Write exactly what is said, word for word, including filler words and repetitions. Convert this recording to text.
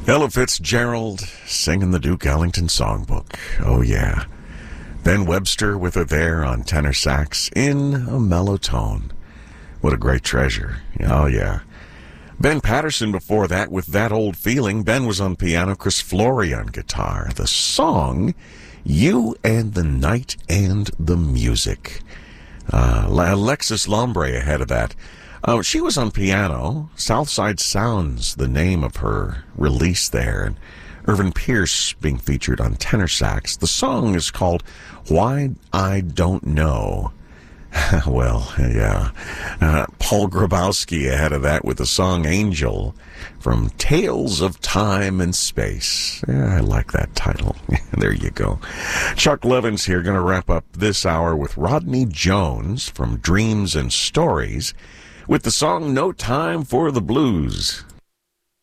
Ella Fitzgerald singing the Duke Ellington songbook. Oh, yeah. Ben Webster with her there on tenor sax in a mellow tone. What a great treasure. Oh, yeah. Ben Patterson before that with That Old Feeling. Ben was on piano, Chris Flory on guitar. The song, You and the Night and the Music. Uh, Alexis Lombre ahead of that. Uh, she was on piano. Southside Sounds, the name of her release there. And Irvin Pierce being featured on tenor sax. The song is called Why I Don't Know. Well, yeah. Uh, Paul Grabowski ahead of that with the song Angel from Tales of Time and Space. Yeah, I like that title. There you go. Chuck Levins here, going to wrap up this hour with Rodney Jones from Dreams and Stories with the song No Time for the Blues.